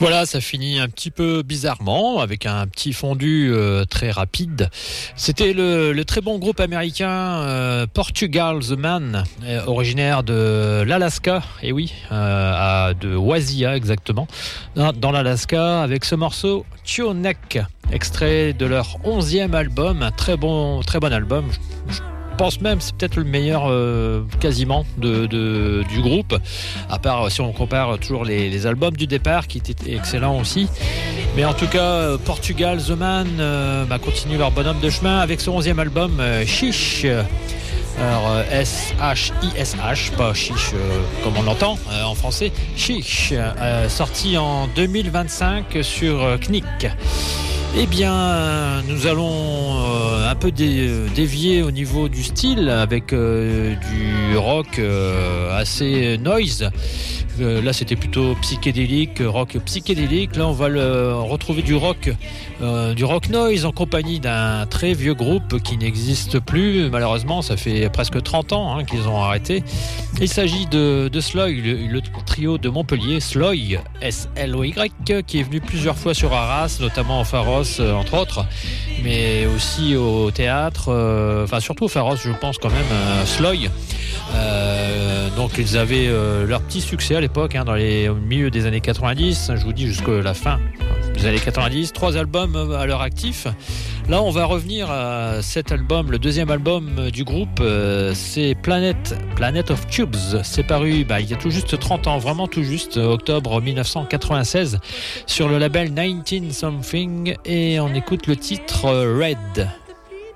Voilà, ça finit un petit peu bizarrement, avec un petit fondu très rapide. C'était le très bon groupe américain Portugal The Man, originaire de l'Alaska, et oui, de Wasia exactement, dans l'Alaska, avec ce morceau Tionek, extrait de leur 11e album, un très bon album. Je pense même c'est peut-être le meilleur quasiment du groupe, à part si on compare toujours les albums du départ qui étaient excellents aussi. Mais en tout cas, Portugal The Man continue leur bonhomme de chemin avec son 11e album Chiche. Alors S-H-I-S-H, pas chiche comme on l'entend en français, Chiche, sorti en 2025 sur Knick. Eh bien, nous allons un peu dévier au niveau du style avec du rock assez noise. Là, c'était plutôt psychédélique, rock psychédélique. Là, on va retrouver du rock noise en compagnie d'un très vieux groupe qui n'existe plus. Malheureusement, ça fait presque 30 ans qu'ils ont arrêté. Il s'agit de Sloy, le trio de Montpellier, Sloy, S-L-O-Y, qui est venu plusieurs fois sur Arras, notamment au Pharos, entre autres, mais aussi au théâtre, surtout au Pharos, je pense quand même, Sloy. Donc ils avaient leur petit succès à l'époque, au milieu des années 90, je vous dis jusqu'à la fin des années 90, 3 albums à leur actif. Là on va revenir à cet album, le deuxième album du groupe, c'est Planet of Tubes. C'est paru il y a tout juste 30 ans, vraiment tout juste, octobre 1996, sur le label 19 Something, et on écoute le titre Red.